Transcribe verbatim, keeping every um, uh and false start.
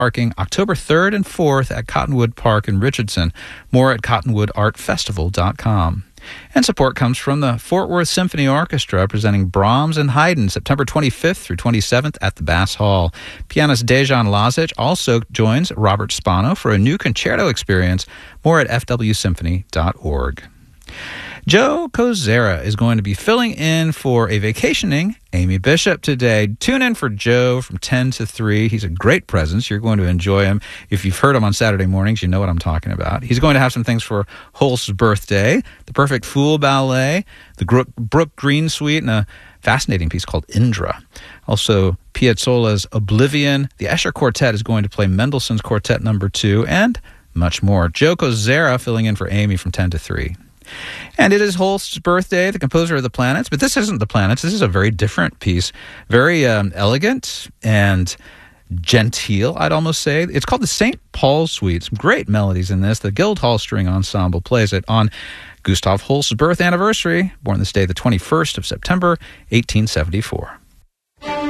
parking October third and fourth at Cottonwood Park in Richardson. More at cottonwood art festival dot com. And support comes from the Fort Worth Symphony Orchestra, presenting Brahms and Haydn September twenty-fifth through twenty-seventh at the Bass Hall. Pianist Dejan Lazic also joins Robert Spano for a new concerto experience. More at f w symphony dot org. Joe Kozera is going to be filling in for a vacationing Amy Bishop today. Tune in for Joe from ten to three. He's a great presence. You're going to enjoy him. If you've heard him on Saturday mornings, you know what I'm talking about. He's going to have some things for Holst's birthday, the Perfect Fool Ballet, the Brook Green Suite, and a fascinating piece called Indra. Also, Piazzolla's Oblivion. The Escher Quartet is going to play Mendelssohn's Quartet Number Two, and much more. Joe Kozera filling in for Amy from ten to three. And it is Holst's birthday, the composer of the Planets. But this isn't the Planets. This is a very different piece. Very um, elegant and genteel, I'd almost say. It's called the Saint Paul Suite. Some great melodies in this. The Guildhall String Ensemble plays it on Gustav Holst's birth anniversary, born this day, the twenty-first of September, eighteen seventy-four.